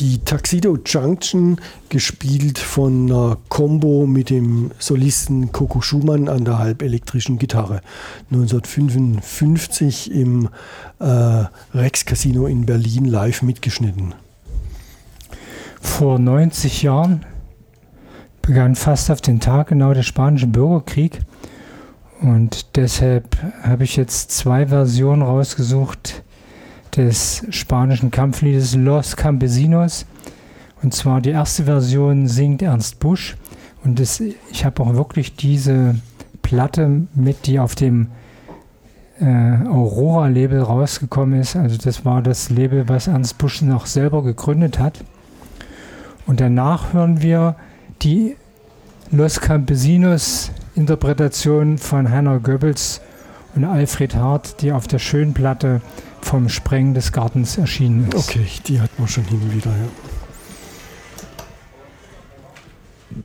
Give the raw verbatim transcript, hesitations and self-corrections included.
Die Tuxedo Junction, gespielt von einer Combo mit dem Solisten Coco Schumann an der halbelektrischen Gitarre. neunzehnhundertfünfundfünfzig im äh, Rex Casino in Berlin live mitgeschnitten. Vor neunzig Jahren begann fast auf den Tag genau der spanische Bürgerkrieg. Und deshalb habe ich jetzt zwei Versionen rausgesucht des spanischen Kampfliedes Los Campesinos. Und zwar die erste Version singt Ernst Busch. Und das, ich habe auch wirklich diese Platte mit, die auf dem äh, Aurora-Label rausgekommen ist. Also das war das Label, was Ernst Busch noch selber gegründet hat. Und danach hören wir die Los Campesinos Interpretation von Hannah Goebbels und Alfred Hart, die auf der Schönplatte vom Sprengen des Gartens erschienen ist. Okay, die hat man schon hin und wieder, ja.